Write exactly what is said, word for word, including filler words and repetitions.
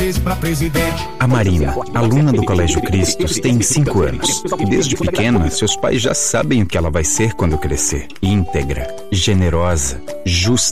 vezes pra presidente. A Marina, aluna do Colégio Cristos, tem cinco anos. E desde pequena, seus pais já sabem o que ela vai ser quando crescer. Íntegra, generosa, justa.